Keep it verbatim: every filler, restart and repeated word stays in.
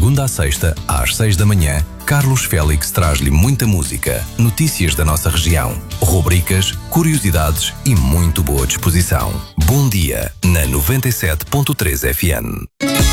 segunda à sexta, às seis da manhã, Carlos Félix traz-lhe muita música, notícias da nossa região, rubricas, curiosidades e muito boa disposição. Bom dia na noventa e sete ponto três F M.